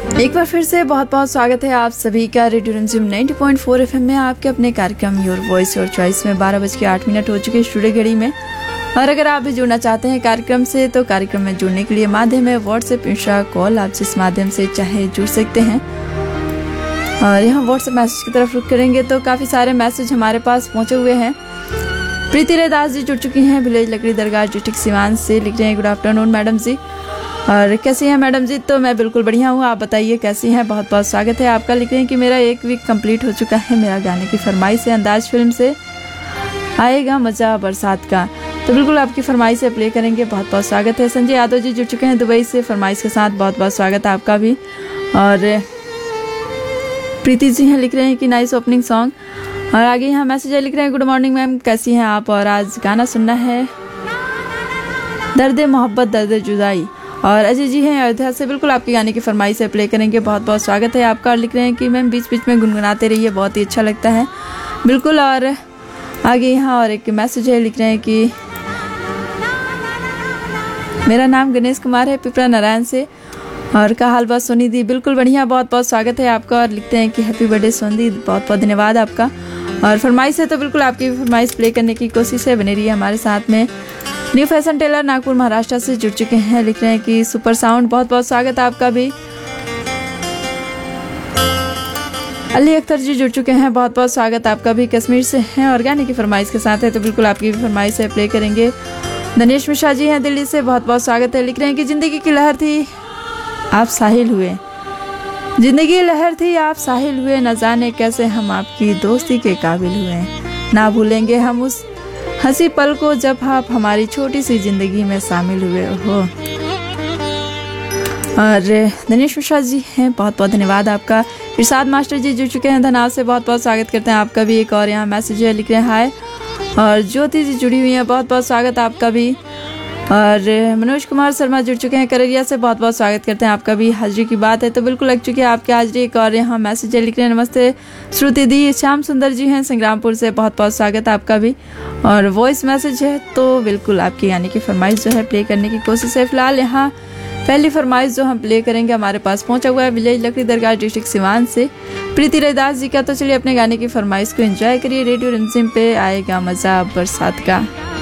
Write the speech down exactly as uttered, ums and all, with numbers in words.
एक बार फिर से बहुत बहुत स्वागत है आप सभी का रेडियो रिमझिम नब्बे पॉइंट चार एफएम में आपके अपने कार्यक्रम योर वॉइस योर चॉइस में बारह बज के आठ मिनट हो चुके स्टूडियो घड़ी में। और अगर आप भी जुड़ना चाहते हैं कार्यक्रम से तो कार्यक्रम में जुड़ने के लिए माध्यम है व्हाट्सएप, इंस्टा, कॉल। आप जिस माध्यम से चाहे जुड़ सकते हैं। और यहाँ व्हाट्सएप मैसेज की तरफ रुख करेंगे तो काफ़ी सारे मैसेज हमारे पास पहुँचे हुए हैं। प्रीति रैदास जी जुड़ चुकी हैं विलेज लकड़ी दरगाह डिस्ट्रिक्ट सिवान से। लिख रहे हैं गुड आफ्टरनून मैडम जी, और कैसी हैं मैडम जी? तो मैं बिल्कुल बढ़िया हूँ, आप बताइए कैसी हैं? बहुत बहुत स्वागत है आपका। लिख रहे हैं कि मेरा एक वीक कंप्लीट हो चुका है, मेरा गाने की फरमाइश है अंदाज फिल्म से आएगा मज़ा बरसात का। तो बिल्कुल आपकी फरमाइश से प्ले करेंगे, बहुत बहुत स्वागत है। संजय यादव जी जुड़ चुके हैं दुबई से फरमाइश के साथ, बहुत बहुत स्वागत है आपका भी। और प्रीति जी हैं, लिख रहे हैं कि नाइस ओपनिंग सॉन्ग। और आगे यहाँ मैसेज है, लिख रहे हैं गुड मॉर्निंग मैम, कैसी हैं आप? और आज गाना सुनना है दर्द मोहब्बत दर्द जुदाई। और अजय जी हैं अयोध्या से, बिल्कुल आपके गाने की फरमाइश से प्ले करेंगे, बहुत बहुत स्वागत है आपका। और लिख रहे हैं कि मैम बीच बीच में गुनगुनाते रहिए, बहुत ही अच्छा लगता है। बिल्कुल। और आगे यहाँ और एक मैसेज है, लिख रहे हैं कि मेरा नाम गणेश कुमार है पिपरा नारायण से, और का हाल बात सोनी दी? बिल्कुल बढ़िया, बहुत बहुत स्वागत है आपका। और लिखते हैं कि हैप्पी बर्थडे सोनी दी, बहुत बहुत धन्यवाद आपका। और फरमाइश है तो बिल्कुल आपकी फरमाइश प्ले करने की कोशिश है, बने रहिए हमारे साथ में। New fashion Taylor Nagpur Maharashtra से जुड़ चुके हैं। लिख रहे हैं कि सुपर साउंड, बहुत बहुत स्वागत है आपका भी। अली अख्तर जी जुड़ चुके हैं, बहुत बहुत स्वागत आपका भी, कश्मीर से हैं और गाने की फरमाइश के साथ है तो बिल्कुल आपकी भी फरमाइश है प्ले करेंगे। दिनेश मिश्रा जी हैं दिल्ली से, बहुत बहुत स्वागत है। लिख रहे हैं कि जिंदगी की लहर थी आप साहिल हुए, जिंदगी लहर थी आप साहिल हुए, न जाने कैसे हम आपकी दोस्ती के काबिल हुए, ना भूलेंगे हम उस हंसी पल को जब आप हमारी छोटी सी जिंदगी में शामिल हुए हो। और दिनेश मिश्रा जी हैं, बहुत बहुत धन्यवाद आपका। इरशाद मास्टर जी जुड़ चुके हैं धनाव से, बहुत बहुत स्वागत करते हैं आपका भी। एक और यहाँ मैसेज है, लिख रहे हैं हाय। और ज्योति जी जुड़ी हुई हैं, बहुत बहुत स्वागत आपका भी। और मनोज कुमार शर्मा जुड़ चुके हैं कररिया से, बहुत बहुत स्वागत करते हैं आपका भी। हाजिरी की बात है तो बिल्कुल लग चुकी है आपकी हाजिरी। एक और यहाँ मैसेज है, लिख रहे हैं नमस्ते श्रुति दी, श्याम सुंदर जी हैं संग्रामपुर से, बहुत बहुत स्वागत है आपका भी। और वॉइस मैसेज है तो बिल्कुल आपकी यानी कि फरमाइश जो है प्ले करने की कोशिश है। फिलहाल यहाँ पहली फरमाइश जो हम प्ले करेंगे हमारे पास पहुंचा हुआ है विलेज लकड़ी दरगाह डिस्ट्रिक्ट सिवान से प्रीति रैदास जी का। तो चलिए अपने गाने की फरमाइश को एंजॉय करिए। रेडियो रिमझिम पे आएगा मजा बरसात का।